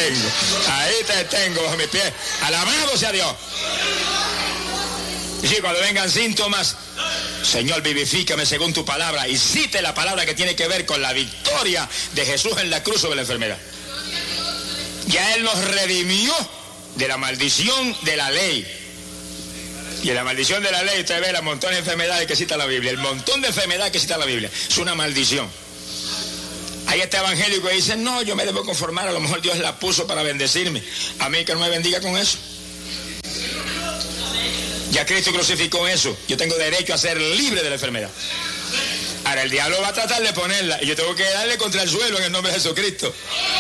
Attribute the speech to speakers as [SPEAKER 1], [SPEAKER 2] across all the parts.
[SPEAKER 1] te tengo bajo mis pies. Alabado sea Dios. Y sí, cuando vengan síntomas, Señor, vivifícame según tu palabra, y cite la palabra que tiene que ver con la victoria de Jesús en la cruz sobre la enfermedad. Ya Él nos redimió de la maldición de la ley. Y en la maldición de la ley usted ve los montones de enfermedades que cita la Biblia. El montón de enfermedades que cita la Biblia es una maldición. Hay este evangélico que dice, no, yo me debo conformar, a lo mejor Dios la puso para bendecirme. A mí que no me bendiga con eso. Ya Cristo crucificó eso. Yo tengo derecho a ser libre de la enfermedad. Ahora el diablo va a tratar de ponerla y yo tengo que darle contra el suelo en el nombre de Jesucristo.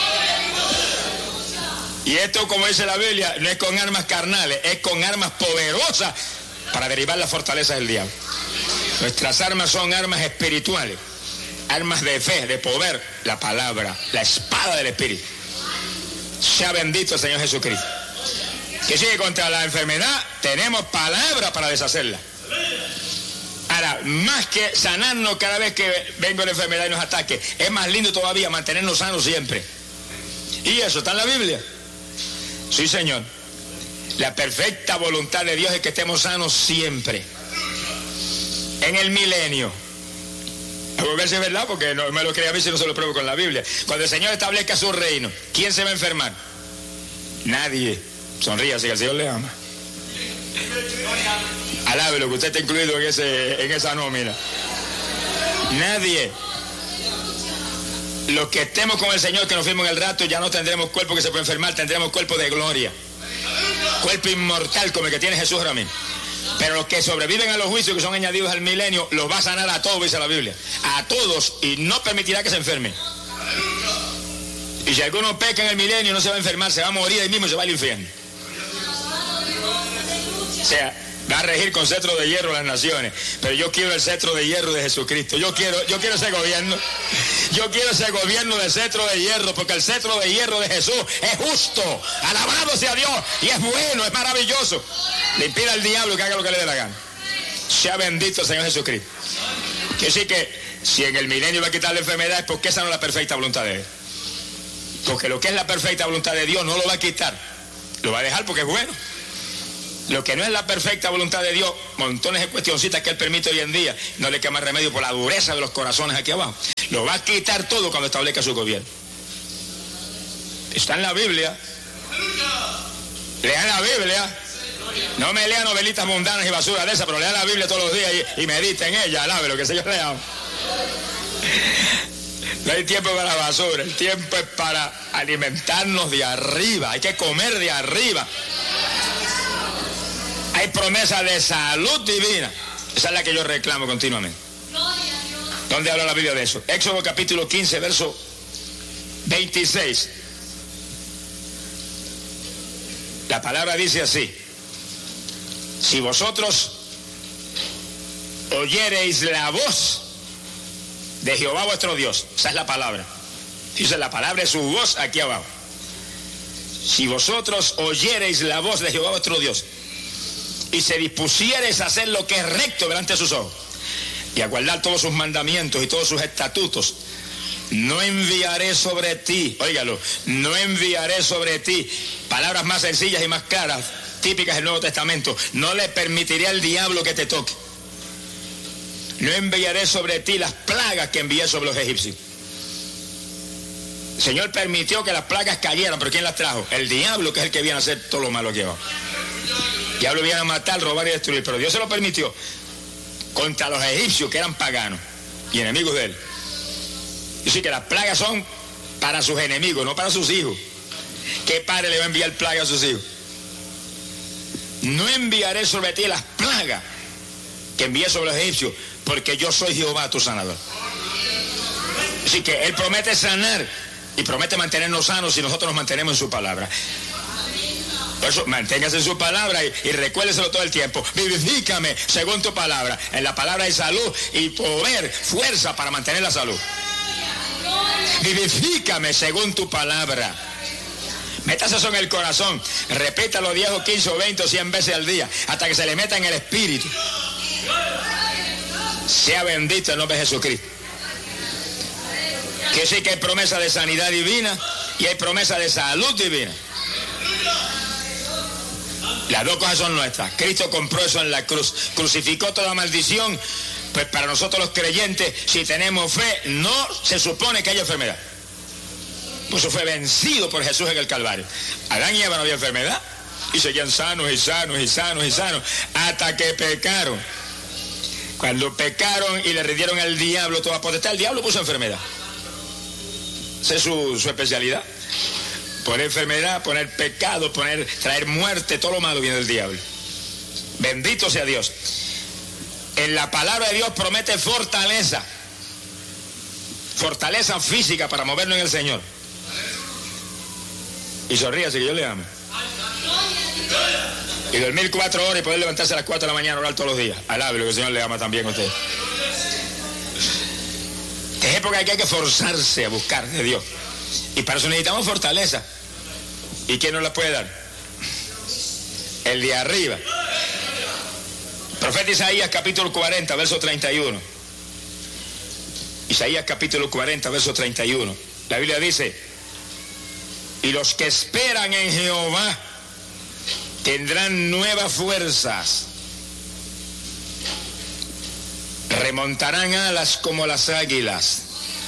[SPEAKER 1] Y esto, como dice la Biblia, no es con armas carnales, es con armas poderosas para derribar las fortalezas del diablo. Nuestras armas son armas espirituales, armas de fe, de poder, la palabra, la espada del Espíritu. Sea bendito el Señor Jesucristo. Que sigue contra la enfermedad, tenemos palabra para deshacerla. Ahora, más que sanarnos cada vez que venga la enfermedad y nos ataque, es más lindo todavía mantenernos sanos siempre. Y eso está en la Biblia. Sí, Señor. La perfecta voluntad de Dios es que estemos sanos siempre. En el milenio. A ver si es verdad, porque no me lo creía a mí si no se lo pruebo con la Biblia. Cuando el Señor establezca su reino, ¿quién se va a enfermar? Nadie. Sonríe, si el Señor le ama. Alábelo, que usted está incluido en esa nómina. Nadie. Los que estemos con el Señor, que nos fuimos en el rato, ya no tendremos cuerpo que se puede enfermar, tendremos cuerpo de gloria. Cuerpo inmortal como el que tiene Jesús ahora mismo. Pero los que sobreviven a los juicios que son añadidos al milenio, los va a sanar a todos, dice la Biblia. A todos, y no permitirá que se enfermen. Y si alguno peca en el milenio, no se va a enfermar, se va a morir ahí mismo y se va al infierno. O sea, va a regir con cetro de hierro las naciones. Pero yo quiero el cetro de hierro de Jesucristo. Yo quiero ese gobierno. Yo quiero ese gobierno de cetro de hierro, porque el cetro de hierro de Jesús es justo. Alabado sea Dios. Y es bueno, es maravilloso. Le impide al diablo que haga lo que le dé la gana. Sea bendito el Señor Jesucristo. Quiere decir que si en el milenio va a quitar la enfermedad, es porque esa no es la perfecta voluntad de Él. Porque lo que es la perfecta voluntad de Dios no lo va a quitar. Lo va a dejar porque es bueno. Lo que no es la perfecta voluntad de Dios, montones de cuestioncitas que Él permite hoy en día, no le queda más remedio por la dureza de los corazones aquí abajo. Lo va a quitar todo cuando establezca su gobierno. Está en la Biblia. Lean la Biblia. No me lean novelitas mundanas y basura de esas, pero lean la Biblia todos los días y mediten en ella. Alábelo, que el Señor le ama. No hay tiempo para la basura, el tiempo es para alimentarnos de arriba. Hay que comer de arriba. Hay promesa de salud divina. Esa es la que yo reclamo continuamente. ¿Dónde habla la Biblia de eso? Éxodo capítulo 15, verso 26. La palabra dice así: si vosotros oyereis la voz de Jehová vuestro Dios, esa es la palabra. Dice, la palabra es su voz aquí abajo. Si vosotros oyereis la voz de Jehová vuestro Dios y se dispusiereis a hacer lo que es recto delante de sus ojos y a guardar todos sus mandamientos y todos sus estatutos, no enviaré sobre ti, óigalo, no enviaré sobre ti, palabras más sencillas y más claras, típicas del Nuevo Testamento, no le permitiré al diablo que te toque. No enviaré sobre ti las plagas que envié sobre los egipcios. El Señor permitió que las plagas cayeran, pero ¿quién las trajo? El diablo, que es el que viene a hacer todo lo malo aquí abajo. El diablo viene a matar, robar y destruir, pero Dios se lo permitió contra los egipcios, que eran paganos y enemigos de él. Así que las plagas son para sus enemigos, no para sus hijos. ¿Qué padre le va a enviar plagas a sus hijos? No enviaré sobre ti las plagas que envié sobre los egipcios, porque yo soy Jehová tu sanador. Así que Él promete sanar y promete mantenernos sanos si nosotros nos mantenemos en su palabra. Por eso, manténgase en su palabra y recuérdeselo todo el tiempo. Vivifícame según tu palabra. En la palabra hay salud y poder, fuerza para mantener la salud. Vivifícame según tu palabra. Métase eso en el corazón. Repítalo 10 o 15 o 20 o 100 veces al día, hasta que se le meta en el espíritu. Sea bendito el nombre de Jesucristo. Que sí que hay promesa de sanidad divina y hay promesa de salud divina. Las dos cosas son nuestras. Cristo compró eso en la cruz, crucificó toda maldición. Pues para nosotros los creyentes, si tenemos fe, no se supone que haya enfermedad. Pues eso fue vencido por Jesús en el Calvario. Adán y Eva no había enfermedad y seguían sanos y sanos y sanos y sanos hasta que pecaron. Cuando pecaron y le rindieron al diablo toda potestad, el diablo puso enfermedad. Esa es su especialidad. Poner enfermedad, poner pecado, traer muerte, todo lo malo viene del diablo. Bendito sea Dios. En la palabra de Dios promete fortaleza. Fortaleza física para movernos en el Señor. Y sonríase que yo le amo. Y dormir 4 horas y poder levantarse a las 4 de la mañana a orar todos los días. Alábelo, que el Señor le ama también a usted. Es época que hay que forzarse a buscar de Dios. Y para eso necesitamos fortaleza. ¿Y quién nos la puede dar? El de arriba. Profeta Isaías capítulo 40, verso 31. Isaías capítulo 40, verso 31. La Biblia dice: y los que esperan en Jehová tendrán nuevas fuerzas, remontarán alas como las águilas,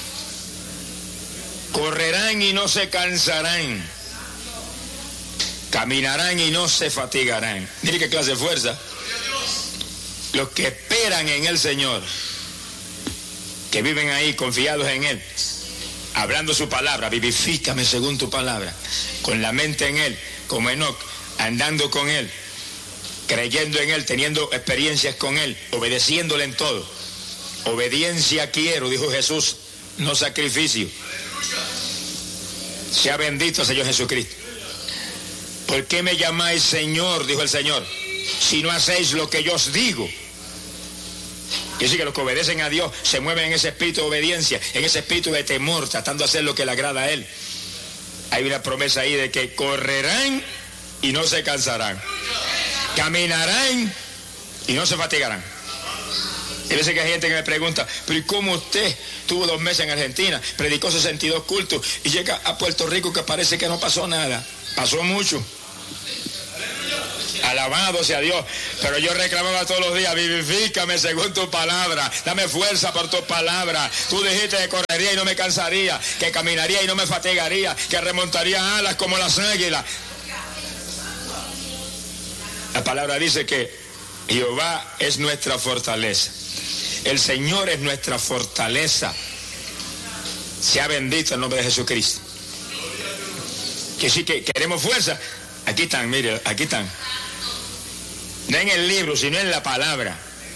[SPEAKER 1] correrán y no se cansarán, caminarán y no se fatigarán. Mire qué clase de fuerza. Los que esperan en el Señor, que viven ahí confiados en Él, hablando su palabra, vivifícame según tu palabra, con la mente en Él, como Enoc, andando con Él, creyendo en Él, teniendo experiencias con Él, obedeciéndole en todo. Obediencia quiero, dijo Jesús, no sacrificio. Sea bendito el Señor Jesucristo. ¿Por qué me llamáis Señor?, dijo el Señor, si no hacéis lo que yo os digo. Y así que los que obedecen a Dios se mueven en ese espíritu de obediencia, en ese espíritu de temor, tratando de hacer lo que le agrada a Él. Hay una promesa ahí de que correrán y no se cansarán, caminarán y no se fatigarán. Y a veces que hay gente que me pregunta, pero ¿y cómo usted tuvo 2 meses en Argentina, predicó 62 cultos y llega a Puerto Rico que parece que no pasó nada? Pasó mucho. Alabado sea Dios, pero yo reclamaba todos los días: vivifícame según tu palabra, dame fuerza por tu palabra. Tú dijiste que correría y no me cansaría, que caminaría y no me fatigaría, que remontaría alas como las águilas. La palabra dice que Jehová es nuestra fortaleza, el Señor es nuestra fortaleza. Sea bendito el nombre de Jesucristo. Que sí que queremos fuerza, aquí están, mire, aquí están. No en el libro, sino en la palabra.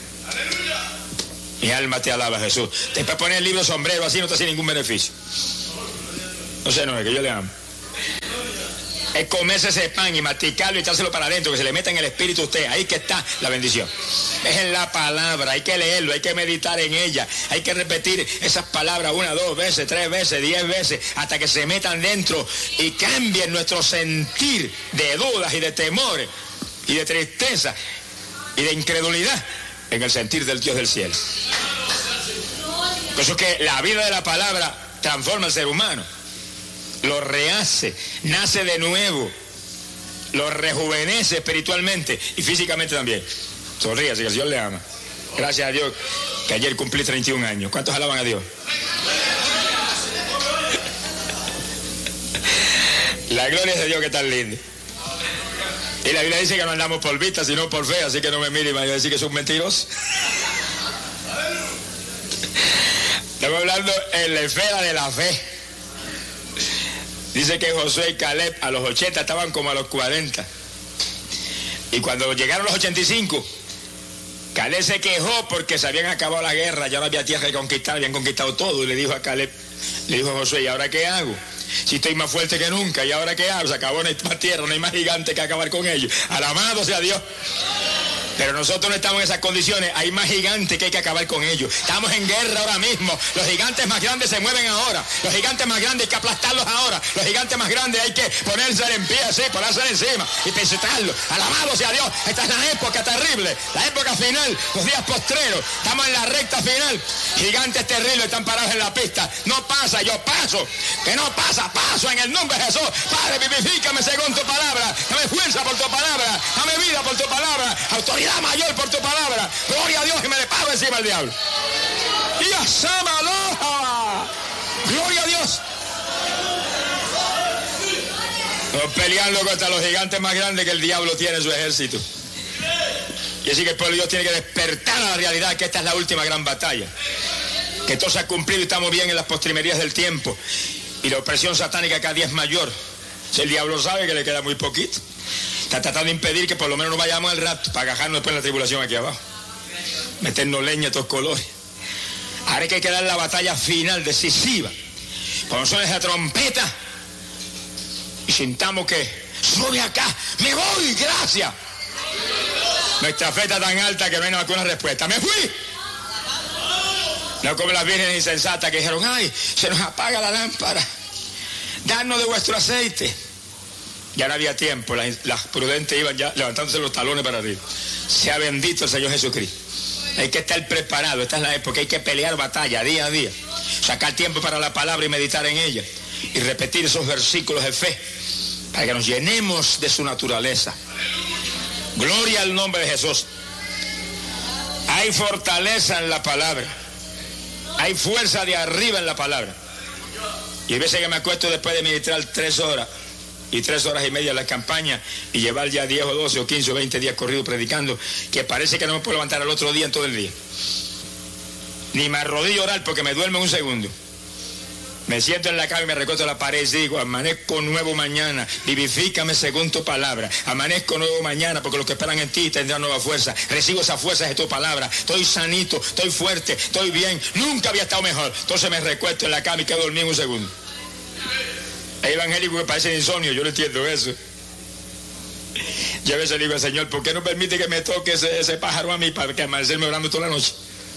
[SPEAKER 1] Mi alma te alaba, Jesús. Te puedes poner el libro sombrero así, no te hace ningún beneficio. No sé, no es que yo le amo. Es comerse ese pan y masticarlo y echárselo para adentro, que se le meta en el espíritu a usted. Ahí que está la bendición. Es en la palabra, hay que leerlo, hay que meditar en ella, hay que repetir esas palabras 1, 2 veces, 3 veces, 10 veces, hasta que se metan dentro y cambien nuestro sentir de dudas y de temores y de tristeza y de incredulidad en el sentir del Dios del cielo. Por eso es que la vida de la palabra transforma al ser humano, lo rehace, nace de nuevo, lo rejuvenece espiritualmente y físicamente también. Sonríase, que el Señor le ama. Gracias a Dios que ayer cumplí 31 años. ¿Cuántos alaban a Dios? La gloria es de Dios, que tan lindo. Y la Biblia dice que no andamos por vista, sino por fe, así que no me mire y me vaya a decir que es un mentiroso. Estamos hablando en la esfera de la fe. Dice que Josué y Caleb a los 80 estaban como a los 40. Y cuando llegaron los 85, Caleb se quejó porque se habían acabado la guerra, ya no había tierra que conquistar, habían conquistado todo. Y le dijo a Caleb, le dijo a Josué: ¿y ahora qué hago? Si estoy más fuerte que nunca, ¿y ahora qué hago? Se acabó, no hay más tierra, no hay más gigante que acabar con ellos. Alabado sea Dios. Pero nosotros no estamos en esas condiciones. Hay más gigantes que hay que acabar con ellos. Estamos en guerra ahora mismo. Los gigantes más grandes se mueven ahora. Los gigantes más grandes hay que aplastarlos ahora. Los gigantes más grandes hay que ponerse en pie así, ponerse encima y pisotearlos. Alabado sea Dios. Esta es la época terrible, la época final, los días postreros. Estamos en la recta final. Gigantes terribles están parados en la pista. No pasa, yo paso. Que no pasa, paso en el nombre de Jesús. Padre, vivifícame según tu palabra. Dame fuerza por tu palabra. Dame vida por tu palabra. Autoridad mayor por tu palabra. Gloria a Dios y me le paro encima al diablo. Y asámalo. Gloria a Dios. Estamos peleando contra los gigantes más grandes que el diablo tiene en su ejército. Y así que el pueblo de Dios tiene que despertar a la realidad que esta es la última gran batalla. Que todo se ha cumplido y estamos bien en las postrimerías del tiempo. Y la opresión satánica cada día es mayor. Si el diablo sabe que le queda muy poquito. Está tratando de impedir que por lo menos nos vayamos al rapto para agajarnos después en la tribulación aquí abajo. Meternos leña a todos colores. Ahora hay que dar la batalla final, decisiva. Cuando suene esa trompeta y sintamos que sube acá, me voy, gracias. Nuestra fe está tan alta que no hay nada que una respuesta. ¡Me fui! No como las vírgenes insensatas que dijeron, ay, se nos apaga la lámpara. Danos de vuestro aceite. Ya no había tiempo, las prudentes iban ya levantándose los talones para arriba. Sea bendito el Señor Jesucristo. Hay que estar preparado, esta es la época, hay que pelear batalla día a día. Sacar tiempo para la palabra y meditar en ella. Y repetir esos versículos de fe, para que nos llenemos de su naturaleza. Gloria al nombre de Jesús. Hay fortaleza en la palabra. Hay fuerza de arriba en la palabra. Y hay veces que me acuesto después de ministrar 3 horas y 3 horas y media en la campaña y llevar ya 10 o 12 o 15 o 20 días corridos predicando, que parece que no me puedo levantar al otro día en todo el día. Ni me arrodillo a orar porque me duermo en un segundo. Me siento en la cama y me recuesto en la pared y digo, amanezco nuevo mañana, vivifícame según tu palabra. Amanezco nuevo mañana porque los que esperan en ti tendrán nueva fuerza. Recibo esa fuerza de tu palabra. Estoy sanito, estoy fuerte, estoy bien. Nunca había estado mejor. Entonces me recuesto en la cama y quedo dormido en un segundo. Hay evangélicos que parecen insomnio, yo no entiendo eso. Yo a veces digo al Señor, ¿por qué no permite que me toque ese pájaro a mí para que amanecerme orando toda la noche?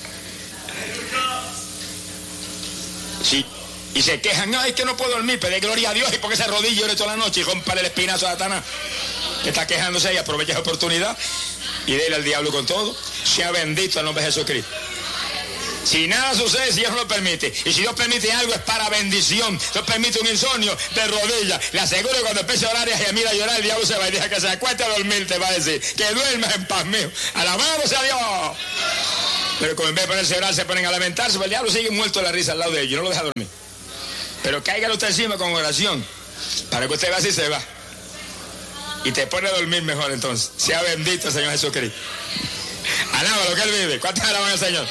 [SPEAKER 1] Sí. Y se quejan, no, es que no puedo dormir, pero gloria a Dios, y porque se arrodilla y llore toda la noche y rompale el espinazo a Satanás, que está quejándose, y aprovecha esa oportunidad y dele al diablo con todo. Sea bendito el nombre de Jesucristo. Si nada sucede, si Dios no lo permite, y si Dios permite algo es para bendición. Dios permite un insomnio de rodillas, le aseguro que cuando empiece a orar y a gemir, a llorar, el diablo se va y deja que se acueste a dormir, te va a decir, que duermas en paz mío. Alabado sea Dios. Pero como en vez de ponerse a orar se ponen a lamentarse, pues el diablo sigue muerto de la risa al lado de ellos, no lo deja dormir. Pero cáigale usted encima con oración, para que usted vea si se va. Y te pone a dormir mejor entonces. Sea bendito el Señor Jesucristo. Alaba lo que Él vive. ¿Cuántos alaban al Señor?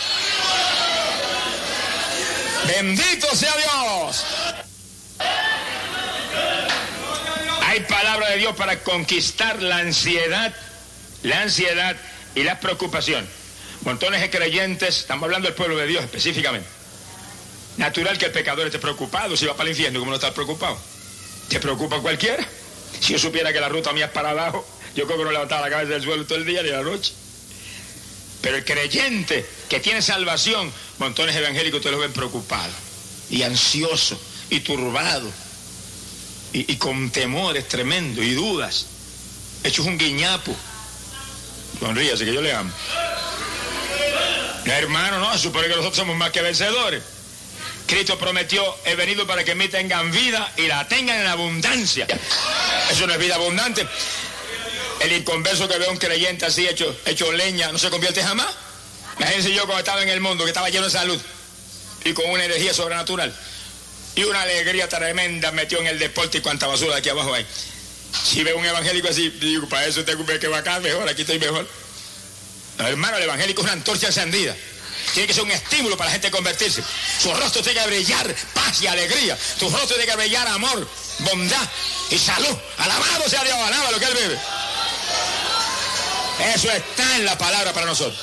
[SPEAKER 1] Bendito sea Dios. Hay palabra de Dios para conquistar la ansiedad y la preocupación. Montones de creyentes, estamos hablando del pueblo de Dios específicamente. Natural que el pecador esté preocupado, si va para el infierno, ¿cómo no estar preocupado? ¿Te preocupa cualquiera? Si yo supiera que la ruta mía es para abajo, yo creo que no levantaba la cabeza del suelo todo el día ni la noche. Pero el creyente que tiene salvación, montones de evangélicos ustedes los ven preocupados, y ansiosos, y turbados, y con temores tremendos, y dudas, hechos un guiñapo. Sonríase que yo le amo. Hermano, no, supone que nosotros somos más que vencedores. Cristo prometió, he venido para que me tengan vida y la tengan en abundancia. Eso no es vida abundante. El inconverso que ve a un creyente así hecho leña, ¿no se convierte jamás? Imagínense yo cuando estaba en el mundo, que estaba lleno de salud y con una energía sobrenatural y una alegría tremenda metió en el deporte y cuánta basura de aquí abajo hay. Si veo un evangélico así, digo, para eso tengo que va acá mejor, aquí estoy mejor. No, hermano, el evangélico es una antorcha encendida. Tiene que ser un estímulo para la gente convertirse. Su rostro tiene que brillar paz y alegría. Tu rostro tiene que brillar amor, bondad y salud. Alabado sea Dios, alaba lo que Él vive. Eso está en la palabra para nosotros.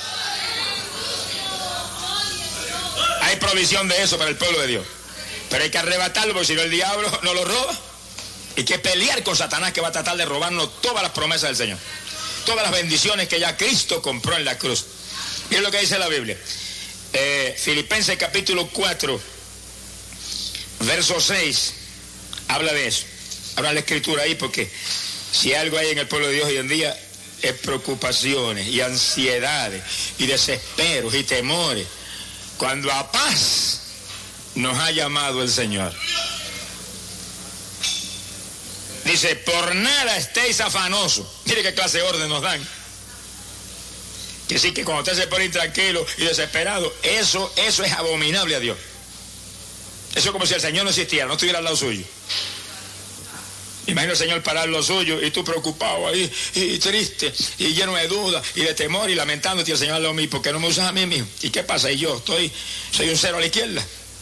[SPEAKER 1] Hay provisión de eso para el pueblo de Dios. Pero hay que arrebatarlo porque si no el diablo no lo roba. Hay que pelear con Satanás que va a tratar de robarnos todas las promesas del Señor. todas las bendiciones que ya Cristo compró en la cruz. Miren lo que dice la Biblia. Filipenses capítulo 4, verso 6, habla de eso. Habla la escritura ahí, porque si algo hay en el pueblo de Dios hoy en día es preocupaciones y ansiedades y desesperos y temores, cuando a paz nos ha llamado el Señor. Dice, por nada estéis afanosos. Mire qué clase de orden nos dan. Que sí, que cuando usted se pone intranquilo y desesperado, eso es abominable a Dios. Eso es como si el Señor no existiera, no estuviera al lado suyo. Imagina el Señor parar lo suyo y tú preocupado ahí, y triste, y lleno de dudas, y de temor, y lamentándote, y el Señor lo mismo, ¿por qué no me usas a mí mismo? ¿Y qué pasa? Y yo soy un cero a la izquierda.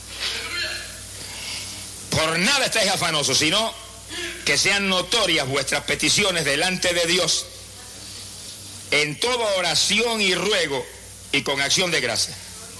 [SPEAKER 1] Por nada estáis afanosos, sino que sean notorias vuestras peticiones delante de Dios, en toda oración y ruego, y con acción de gracia.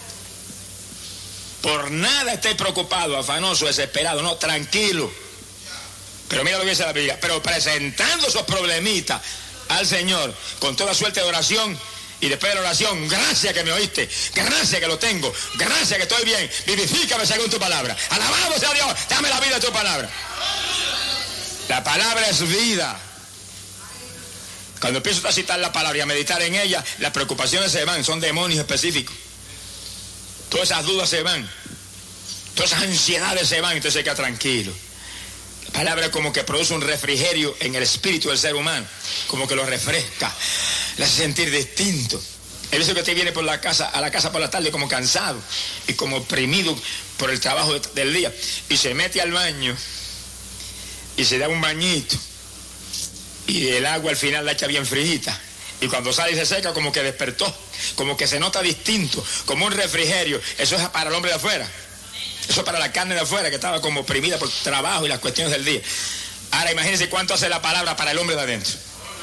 [SPEAKER 1] Por nada estéis preocupados, afanosos, desesperados, no, tranquilo. Pero mira lo que dice la Biblia, pero presentando esos problemitas al Señor con toda suerte de oración, y después de la oración, gracias que me oíste, gracias que lo tengo, gracias que estoy bien, vivifícame según tu palabra. Alabado sea Dios, dame la vida de tu palabra. La palabra es vida. Cuando empiezo a citar la palabra y a meditar en ella, las preocupaciones se van, son demonios específicos. Todas esas dudas se van, todas esas ansiedades se van, entonces se queda tranquilo. La palabra como que produce un refrigerio en el espíritu del ser humano, como que lo refresca, le hace sentir distinto. He visto que usted viene a la casa por la tarde como cansado y como oprimido por el trabajo del día, y se mete al baño y se da un bañito, y el agua al final la echa bien fríita, y cuando sale y se seca como que despertó, como que se nota distinto, como un refrigerio. Eso es para el hombre de afuera, eso es para la carne de afuera que estaba como oprimida por trabajo y las cuestiones del día. Ahora imagínense cuánto hace la palabra para el hombre de adentro.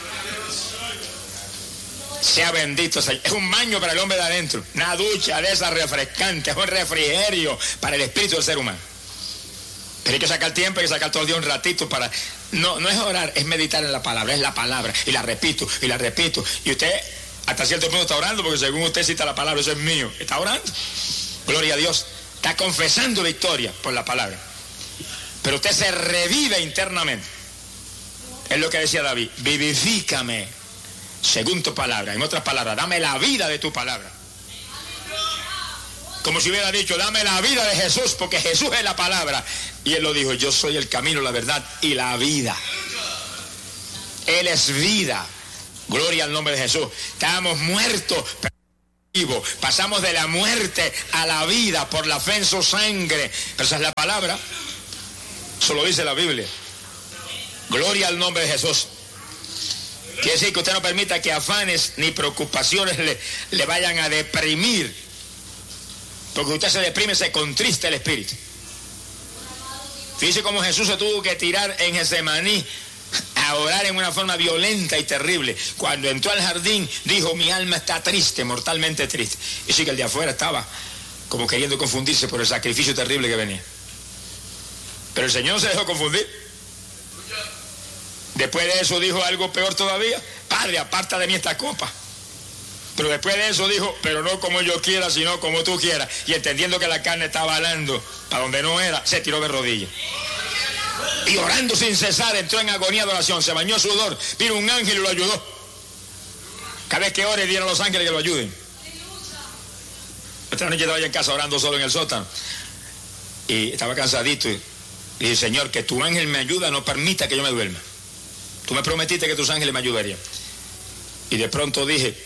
[SPEAKER 1] Sea bendito, es un baño para el hombre de adentro, una ducha de esas refrescantes, es un refrigerio para el espíritu del ser humano. Pero hay que sacar tiempo, hay que sacar todo el día un ratito para... No es orar, es meditar en la palabra, es la palabra, y la repito, y usted hasta cierto punto está orando, porque según usted cita la palabra, eso es mío, está orando, gloria a Dios, está confesando victoria por la palabra, pero usted se revive internamente. Es lo que decía David, vivifícame según tu palabra, en otras palabras, dame la vida de tu palabra. Como si hubiera dicho, dame la vida de Jesús, porque Jesús es la palabra. Y él lo dijo, yo soy el camino, la verdad y la vida. Él es vida. Gloria al nombre de Jesús. Estábamos muertos, pero vivos. Pasamos de la muerte a la vida por la fe en su sangre. Pero esa es la palabra. Eso lo dice la Biblia. Gloria al nombre de Jesús. Quiere decir que usted no permita que afanes ni preocupaciones le vayan a deprimir. Porque usted se deprime, se contrista el espíritu. Fíjese cómo Jesús se tuvo que tirar en Getsemaní a orar en una forma violenta y terrible. Cuando entró al jardín, dijo, mi alma está triste, mortalmente triste. Y sí que el de afuera estaba como queriendo confundirse por el sacrificio terrible que venía. Pero el Señor no se dejó confundir. Después de eso dijo algo peor todavía. Padre, aparta de mí esta copa. Pero después de eso dijo, pero no como yo quiera, sino como tú quieras. Y entendiendo que la carne estaba alando para donde no era, se tiró de rodillas. Y orando sin cesar, entró en agonía de oración, se bañó sudor, vino un ángel y lo ayudó. Cada vez que ore, dieron a los ángeles que lo ayuden. Esta noche estaba yo en casa orando solo en el sótano. Y estaba cansadito. Y dije, Señor, que tu ángel me ayuda, no permita que yo me duerma. Tú me prometiste que tus ángeles me ayudarían. Y de pronto dije,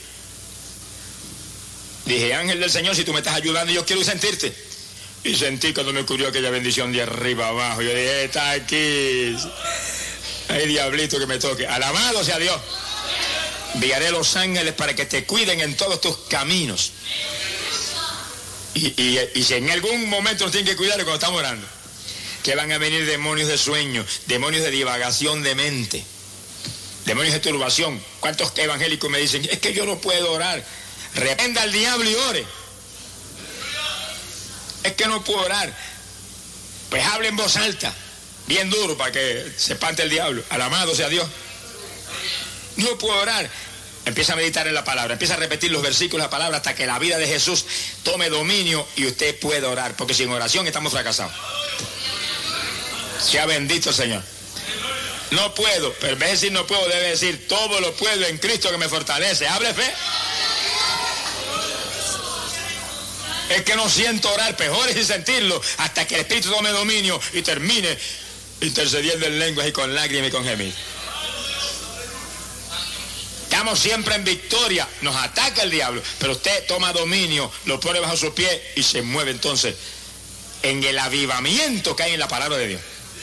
[SPEAKER 1] ángel del Señor, si tú me estás ayudando, yo quiero sentirte. Y sentí cuando me cubrió aquella bendición de arriba abajo. Yo dije, está aquí. Ay, diablito que me toque. Alabado sea Dios. Enviaré los ángeles para que te cuiden en todos tus caminos. Y si en algún momento nos tienen que cuidar cuando estamos orando, que van a venir demonios de sueño, demonios de divagación de mente, demonios de turbación. ¿Cuántos evangélicos me dicen, es que yo no puedo orar? Reprenda al diablo y ore. Es que no puedo orar. Pues hable en voz alta, bien duro, para que se espante el diablo. Alabado sea Dios. No puedo orar. Empieza a meditar en la palabra, empieza a repetir los versículos de la palabra hasta que la vida de Jesús tome dominio y usted pueda orar, porque sin oración estamos fracasados. Sea bendito el Señor. No puedo, pero en vez de decir no puedo, debe decir todo lo puedo en Cristo que me fortalece. Hable fe. Es que no siento orar, peor es sentirlo hasta que el Espíritu tome dominio y termine intercediendo en lenguas y con lágrimas y con gemidos. Estamos siempre en victoria, nos ataca el diablo, pero usted toma dominio, lo pone bajo sus pies y se mueve entonces en el avivamiento que hay en la palabra de Dios.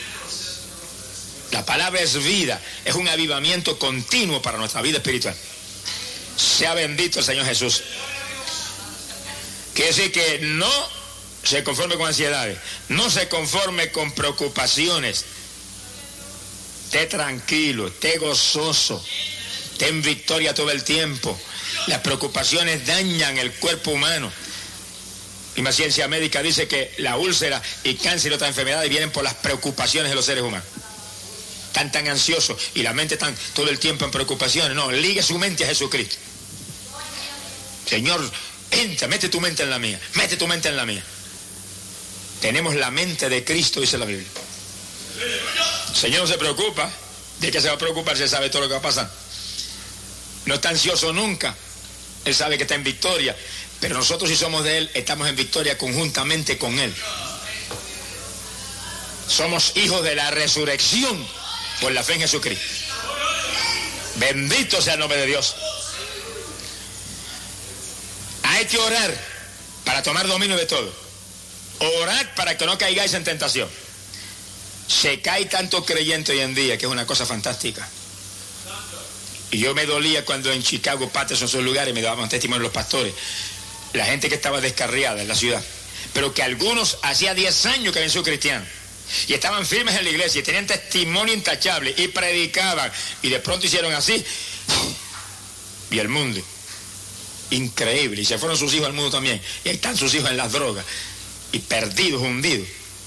[SPEAKER 1] La palabra es vida, es un avivamiento continuo para nuestra vida espiritual. Sea bendito el Señor Jesús. Quiere decir que no se conforme con ansiedades, no se conforme con preocupaciones. Esté tranquilo, esté gozoso, esté en victoria todo el tiempo. Las preocupaciones dañan el cuerpo humano. Y la ciencia médica dice que la úlcera y cáncer y otras enfermedades vienen por las preocupaciones de los seres humanos. Están tan ansiosos y la mente está todo el tiempo en preocupaciones. No, ligue su mente a Jesucristo. Señor, entra, mete tu mente en la mía, mete tu mente en la mía. Tenemos la mente de Cristo, dice la Biblia. El Señor no se preocupa. ¿De qué se va a preocupar si Él sabe todo lo que va a pasar? No está ansioso nunca. Él sabe que está en victoria. Pero nosotros, si somos de Él, estamos en victoria conjuntamente con Él. Somos hijos de la resurrección por la fe en Jesucristo. Bendito sea el nombre de Dios. Hay que orar para tomar dominio de todo. Orar para que no caigáis en tentación. Se cae tanto creyente hoy en día que es una cosa fantástica. Y yo me dolía cuando en Chicago, Patterson, esos lugares, me daban testimonio los pastores, la gente que estaba descarriada en la ciudad, pero que algunos hacía 10 años que habían sido cristianos y estaban firmes en la iglesia y tenían testimonio intachable y predicaban, y de pronto hicieron así y el mundo, increíble, y se fueron sus hijos al mundo también, y ahí están sus hijos en las drogas y perdidos, hundidos.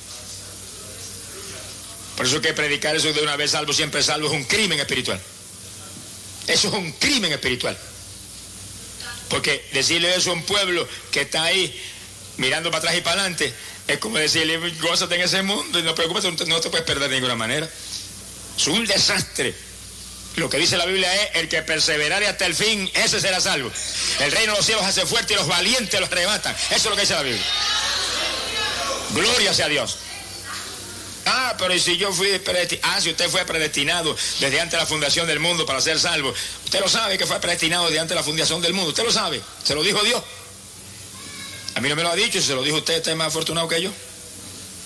[SPEAKER 1] Por eso que predicar eso de una vez salvo, siempre salvo, es un crimen espiritual. Eso es un crimen espiritual. Porque decirle eso a un pueblo que está ahí mirando para atrás y para adelante es como decirle, gózate en ese mundo y no te preocupes, no te puedes perder de ninguna manera. Es un desastre. Lo que dice la Biblia es: el que perseverare hasta el fin, ese será salvo. El reino de los cielos hace fuerte y los valientes los arrebatan. Eso es lo que dice la Biblia. Gloria sea a Dios. Ah, pero ¿y si yo fui predestinado? Ah, si usted fue predestinado desde antes de la fundación del mundo para ser salvo. Usted lo sabe que fue predestinado desde antes de la fundación del mundo. Usted lo sabe. Se lo dijo Dios. A mí no me lo ha dicho, y se lo dijo usted, está más afortunado que yo.